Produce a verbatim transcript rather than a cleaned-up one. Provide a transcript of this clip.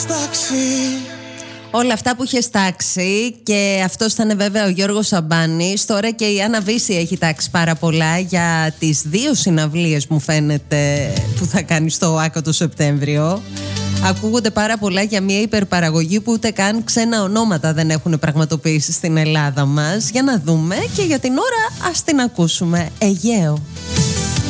Όλα αυτά που είχε τάξει, και αυτό ήταν βέβαια ο Γιώργος Σαμπάνης. Τώρα και η Άννα Βύση έχει τάξει πάρα πολλά για τις δύο συναυλίες, μου φαίνεται, που θα κάνει στο ΆΚΑ το Σεπτέμβριο. Ακούγονται πάρα πολλά για μια υπερπαραγωγή που ούτε καν ξένα ονόματα δεν έχουν πραγματοποιήσει στην Ελλάδα μας. Για να δούμε, και για την ώρα ας την ακούσουμε. Αιγαίο.